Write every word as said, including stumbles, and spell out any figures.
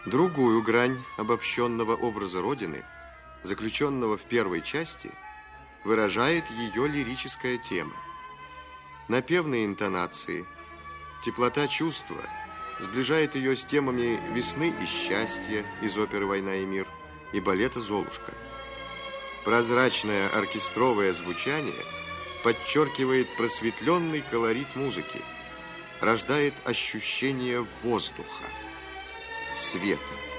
Другую грань обобщенного образа Родины, заключенного в первой части, выражает ее лирическая тема. Напевные интонации, теплота чувства сближает ее с темами «Весны и счастья» из оперы «Война и мир» и балета «Золушка». Прозрачное оркестровое звучание подчеркивает просветленный колорит музыки, рождает ощущение воздуха, света.